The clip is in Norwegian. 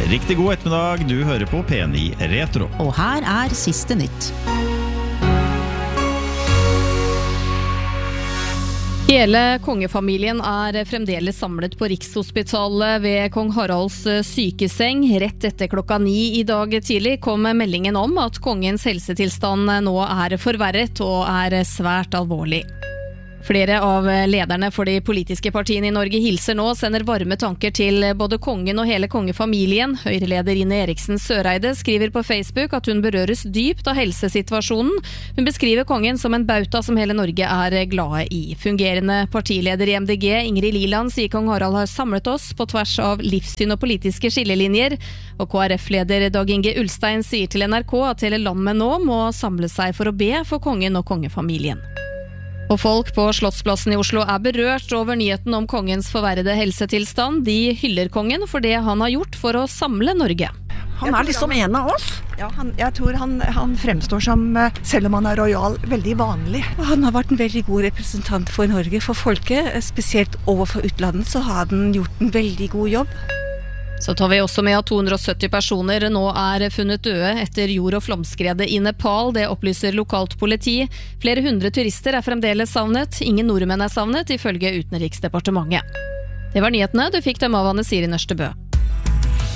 Riktig god ettermiddag, du hører på P9 Retro. Og her siste nytt. Hele kongefamilien fremdeles samlet på Rikshospitalet ved Kong Haralds sykeseng. Rett etter 9:00 i dag tidlig kom meldingen om at kongens helsetilstand nå forverret og svært alvorlig. Flere av lederne for de politiske partiene i Norge hilser nå, sender varme tanker til både kongen og hele kongefamilien. Høyreleder Ine Eriksen Søreide skriver på Facebook at hun berøres dypt av helsesituasjonen. Hun beskriver kongen som en bauta som hele Norge glade i. Fungerende partileder i MDG, Ingrid Liland, sier kong Harald har samlet oss på tvers av livssyn og politiske skillelinjer. Og KrF-leder Dag Inge Ulstein sier til NRK at hele landet nå må samle seg for å be for kongen og kongefamilien. Og folk på Slottsplassen i Oslo berørt over nyheten om kongens forverrede helsetilstand. De hyller kongen for det han har gjort for å samle Norge. Han liksom en av oss. Ja, jeg tror han fremstår som, selv om han royal, veldig vanlig. Han har vært en veldig god representant for Norge, for folket. Spesielt overfor utlandet så har han gjort en veldig god jobb. Så tar vi også med at 270 personer nå funnet døde etter jord- og flomskredet i Nepal. Det opplyser lokalt politi. Flere hundre turister fremdeles savnet. Ingen nordmenn savnet, ifølge Utenriksdepartementet. Det var nyhetene. Du fikk dem av Anne Siri Nørstebø.